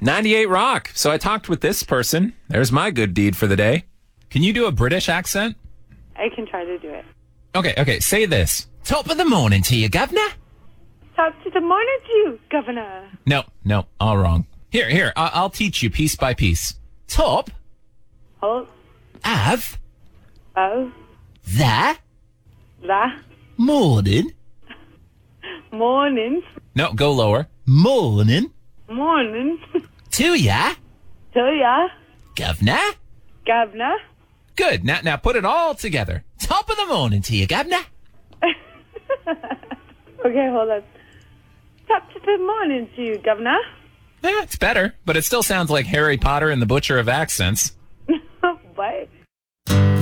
98 Rock. So I talked with this person. There's my good deed for the day. Can you do a British accent? I can try to do it. Okay. Say this. Top of the morning to you, governor. Top to the morning to you, governor. No, all wrong. Here, I'll teach you piece by piece. Top Hold. of Of. the The. morning. Morning. No, go lower. Morning Morning. to ya, To ya, governor. governor. Good. Now put it all together. Top of the morning to you, governor. Okay, hold on. Top to the morning to you, governor. It's better, but it still sounds like Harry Potter and the Butcher of Accents. What?